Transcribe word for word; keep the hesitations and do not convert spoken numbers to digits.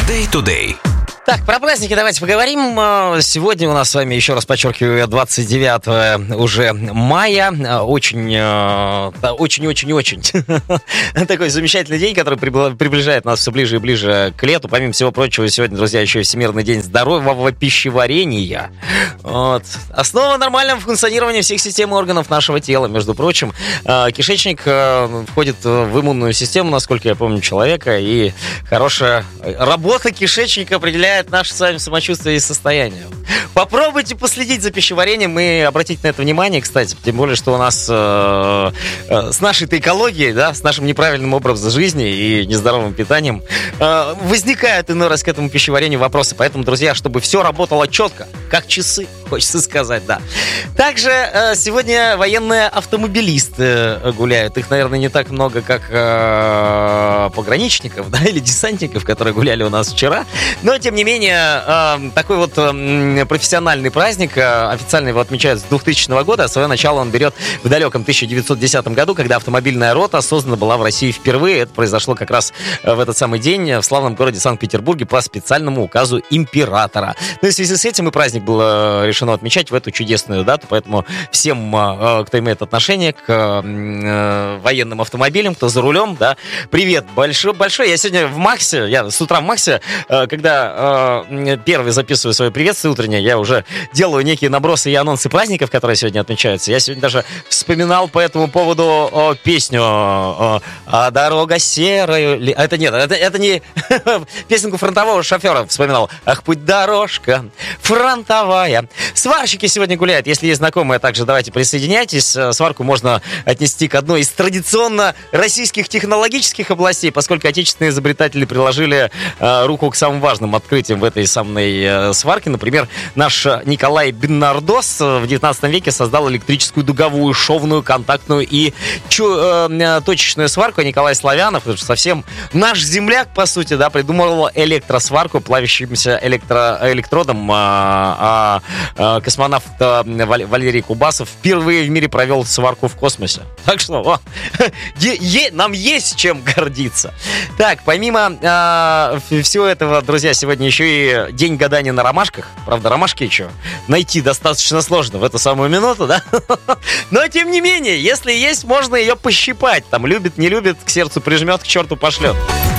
Day to Day. Так, про праздники давайте поговорим. Сегодня у нас с вами, еще раз подчеркиваю, двадцать девятое уже мая. Очень, очень-очень-очень такой замечательный день, который приближает нас все ближе и ближе к лету. Помимо всего прочего, сегодня, друзья, еще и Всемирный день здорового пищеварения. Вот. Основа нормального функционирования всех систем и органов нашего тела. Между прочим, кишечник входит в иммунную систему, насколько я помню, человека. И хорошая работа кишечника определяет наше с вами самочувствие и состояние. Попробуйте последить за пищеварением и обратить на это внимание, кстати. Тем более, что у нас э, э, с нашей-то экологией, да, с нашим неправильным образом жизни и нездоровым питанием э, возникают иной раз к этому пищеварению вопросы. Поэтому, друзья, чтобы все работало четко, как часы, хочется сказать, да. Также э, сегодня военные автомобилисты гуляют. Их, наверное, не так много, как э, пограничников, да, или десантников, которые гуляли у нас вчера. Но, тем не менее, э, такой вот э, профессиональный праздник, э, официально его отмечают с двухтысячного года, а свое начало он берет в далеком тысяча девятьсот десятом году, когда автомобильная рота создана была в России впервые. Это произошло как раз в этот самый день в славном городе Санкт-Петербурге по специальному указу императора. Ну и в связи с этим и праздник было решено отмечать в эту чудесную дату, поэтому всем, э, кто имеет отношение к э, военным автомобилям, кто за рулем, да, привет большой-большой. Я сегодня в Максе, я с утра в Максе, э, когда э, первый записываю свое приветствие утреннее, я уже делаю некие набросы и анонсы праздников, которые сегодня отмечаются. Я сегодня даже вспоминал по этому поводу о, песню о, о «Дорога серая». Это нет, это, это не песенку фронтового шофера вспоминал. «Ах, путь дорожка фронтовая». Сварщики сегодня гуляют. Если есть знакомые, также давайте присоединяйтесь. Сварку можно отнести к одной из традиционно российских технологических областей, поскольку отечественные изобретатели приложили э, руку к самым важным открытиям в этой самой э, сварке. Например, наш Николай Бенардос в девятнадцатом веке создал электрическую дуговую, шовную, контактную и чу, э, точечную сварку. А Николай Славянов, это же совсем наш земляк, по сути, да, придумал электросварку плавящимся электро, электродом. А, а, космонавт Валерий Кубасов впервые в мире провел сварку в космосе. Так что о, е, е, нам есть чем гордиться. Так, помимо э, всего этого, друзья, сегодня еще и день гадания на ромашках. Правда, ромашки еще найти достаточно сложно в эту самую минуту, да? Но, тем не менее, если есть, можно ее пощипать. Там любит, не любит, к сердцу прижмет, к черту пошлет.